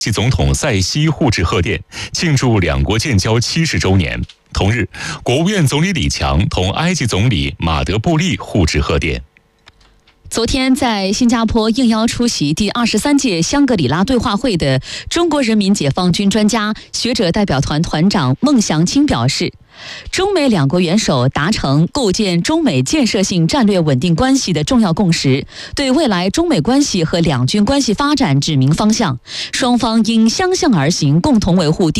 及总统塞西互致贺电，庆祝两国建交70周年。同日，国务院总理李强同埃及总理马德布利互致贺电。 昨天在新加坡应邀出席第23届香格里拉对话会的中国人民解放军专家学者代表团团长孟祥青表示，中美两国元首达成构建中美建设性战略稳定关系的重要共识，对未来中美关系和两军关系发展指明方向，双方应相向而行，共同维护